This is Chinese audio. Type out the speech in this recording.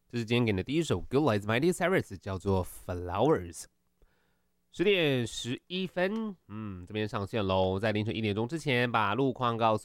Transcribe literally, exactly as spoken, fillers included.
这是今天给你的第一首歌，来自 Miley Cyrus， 叫做 Flowers。十点十一分，嗯，这边上线喽，在凌晨一点钟之前把路况告诉